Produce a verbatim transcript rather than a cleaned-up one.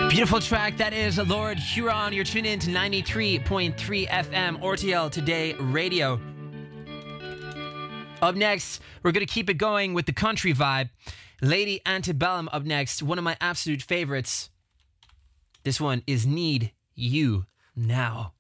Beautiful track. That is Lord Huron. You're tuned in to ninety-three point three F M R T L Today Radio. Up next, we're going to keep it going with the country vibe. Lady Antebellum up next. One of my absolute favorites. This one is Need You Now.